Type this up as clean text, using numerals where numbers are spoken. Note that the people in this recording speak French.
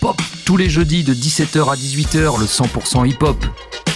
hip-hop. Tous les jeudis de 17h à 18h, le 100% hip-hop.